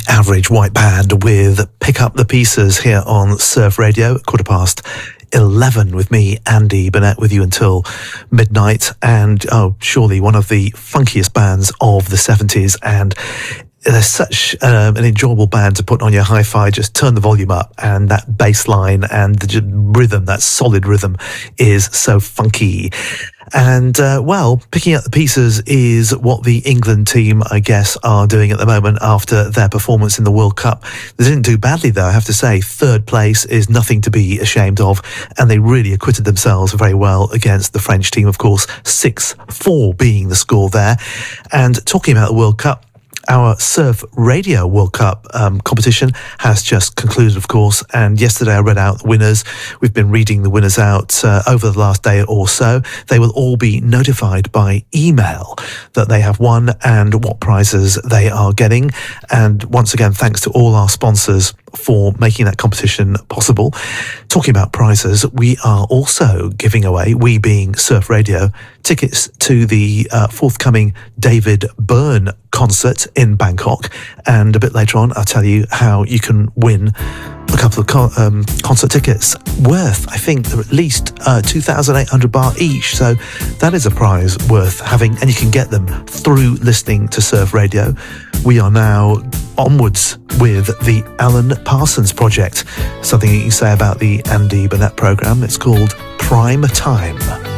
Average White Band with Pick Up the Pieces here on Surf Radio, 11:15 with me, Andy Burnett, with you until midnight. And surely one of the funkiest bands of the 70s, and they're such an enjoyable band to put on your hi-fi. Just turn the volume up, and that bass line and the rhythm, that solid rhythm, is so funky. And, Picking Up the Pieces is what the England team, I guess, are doing at the moment after their performance in the World Cup. They didn't do badly, though, I have to say. Third place is nothing to be ashamed of, and they really acquitted themselves very well against the French team, of course, 6-4 being the score there. And talking about the World Cup, our Surf Radio World Cup competition has just concluded, of course, and yesterday I read out the winners. We've been reading the winners out over the last day or so. They will all be notified by email that they have won and what prizes they are getting. And once again, thanks to all our sponsors for making that competition possible. Talking about prizes, we are also giving away, we being Surf Radio, tickets to the forthcoming David Byrne concert in Bangkok. And a bit later on, I'll tell you how you can win a couple of concert tickets worth, I think, at least 2,800 baht each. So that is a prize worth having, and you can get them through listening to Surf Radio. We are now onwards with the Alan Parsons Project. Something you can say about the Andy Burnett programme. It's called Prime Time.